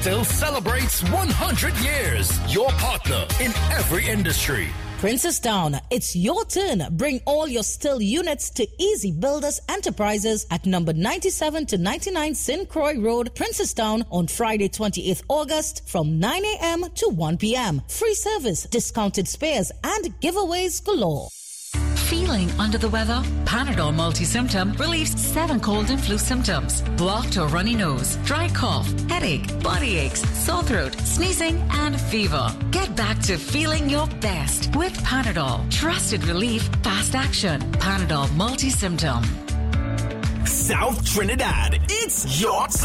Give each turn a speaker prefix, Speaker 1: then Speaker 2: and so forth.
Speaker 1: Still celebrates 100 years. Your partner in every industry.
Speaker 2: Princestown, it's your turn. Bring all your Still units to Easy Builders Enterprises at number 97 to 99 St. Croix Road, Princestown on Friday 28th August from 9 a.m. to 1 p.m. Free service, discounted spares and giveaways galore.
Speaker 3: Feeling under the weather? Panadol Multi-Symptom relieves 7 cold and flu symptoms. Blocked or runny nose, dry cough, headache, body aches, sore throat, sneezing, and fever. Get back to feeling your best with Panadol. Trusted relief, fast action. Panadol Multi-Symptom.
Speaker 1: South Trinidad, it's your